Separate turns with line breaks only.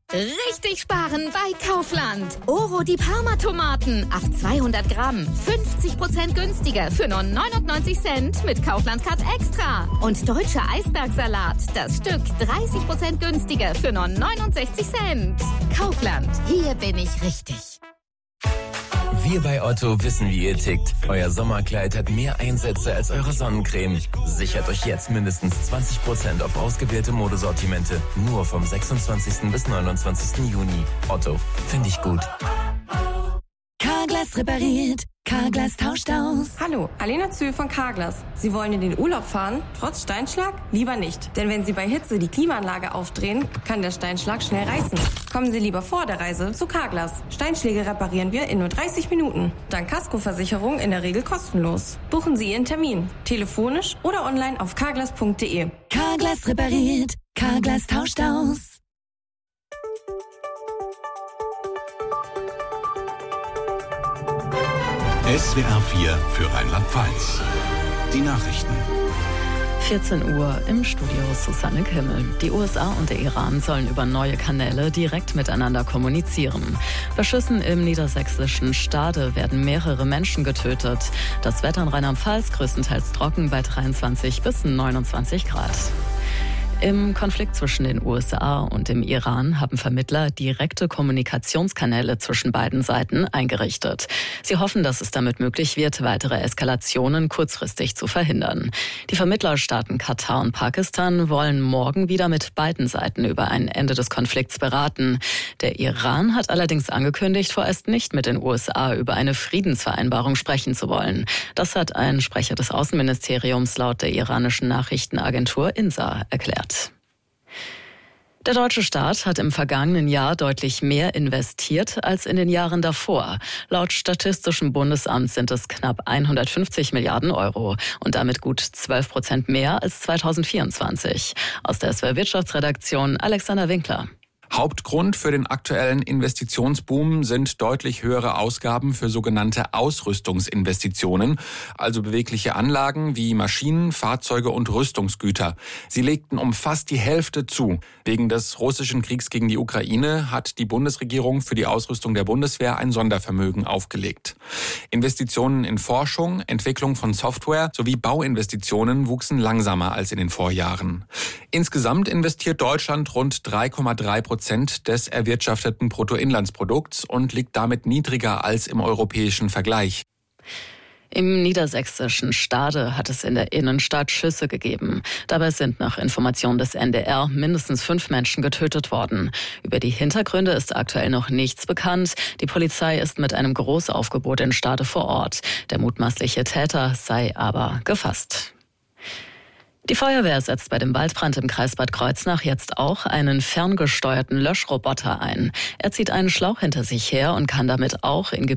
Richtig sparen bei Kaufland. Oro die Parma-Tomaten auf 200 Gramm. 50% günstiger für nur 99 Cent mit Kaufland Card Extra. Und deutscher Eisbergsalat. Das Stück 30% günstiger für nur 69 Cent. Kaufland. Hier bin ich richtig.
Wir bei Otto wissen, wie ihr tickt. Euer Sommerkleid hat mehr Einsätze als eure Sonnencreme. Sichert euch jetzt mindestens 20% auf ausgewählte Modesortimente. Nur vom 26. bis 29. Juni. Otto, finde ich gut.
Carglass repariert. Carglass tauscht aus.
Hallo, Alena Zühl von Carglass. Sie wollen in den Urlaub fahren, trotz Steinschlag? Lieber nicht. Denn wenn Sie bei Hitze die Klimaanlage aufdrehen, kann der Steinschlag schnell reißen. Kommen Sie lieber vor der Reise zu Carglass. Steinschläge reparieren wir in nur 30 Minuten. Dank Kaskoversicherung in der Regel kostenlos. Buchen Sie Ihren Termin. Telefonisch oder online auf carglass.de.
Carglass repariert. Carglass tauscht aus.
SWR 4 für Rheinland-Pfalz. Die Nachrichten.
14 Uhr im Studio Susanne Kimmel. Die USA und der Iran sollen über neue Kanäle direkt miteinander kommunizieren. Bei Schüssen im niedersächsischen Stade werden mehrere Menschen getötet. Das Wetter in Rheinland-Pfalz größtenteils trocken bei 23 bis 29 Grad. Im Konflikt zwischen den USA und dem Iran haben Vermittler direkte Kommunikationskanäle zwischen beiden Seiten eingerichtet. Sie hoffen, dass es damit möglich wird, weitere Eskalationen kurzfristig zu verhindern. Die Vermittlerstaaten Katar und Pakistan wollen morgen wieder mit beiden Seiten über ein Ende des Konflikts beraten. Der Iran hat allerdings angekündigt, vorerst nicht mit den USA über eine Friedensvereinbarung sprechen zu wollen. Das hat ein Sprecher des Außenministeriums laut der iranischen Nachrichtenagentur INSA erklärt. Der deutsche Staat hat im vergangenen Jahr deutlich mehr investiert als in den Jahren davor. Laut Statistischem Bundesamt sind es knapp 150 Milliarden Euro und damit gut 12% mehr als 2024. Aus der SWR Wirtschaftsredaktion Alexander Winkler.
Hauptgrund für den aktuellen Investitionsboom sind deutlich höhere Ausgaben für sogenannte Ausrüstungsinvestitionen, also bewegliche Anlagen wie Maschinen, Fahrzeuge und Rüstungsgüter. Sie legten um fast die Hälfte zu. Wegen des russischen Kriegs gegen die Ukraine hat die Bundesregierung für die Ausrüstung der Bundeswehr ein Sondervermögen aufgelegt. Investitionen in Forschung, Entwicklung von Software sowie Bauinvestitionen wuchsen langsamer als in den Vorjahren. Insgesamt investiert Deutschland rund 3,3% des erwirtschafteten Bruttoinlandsprodukts und liegt damit niedriger als im europäischen Vergleich.
Im niedersächsischen Stade hat es in der Innenstadt Schüsse gegeben. Dabei sind nach Informationen des NDR mindestens 5 Menschen getötet worden. Über die Hintergründe ist aktuell noch nichts bekannt. Die Polizei ist mit einem Großaufgebot in Stade vor Ort. Der mutmaßliche Täter sei aber gefasst. Die Feuerwehr setzt bei dem Waldbrand im Kreis Bad Kreuznach jetzt auch einen ferngesteuerten Löschroboter ein. Er zieht einen Schlauch hinter sich her und kann damit auch in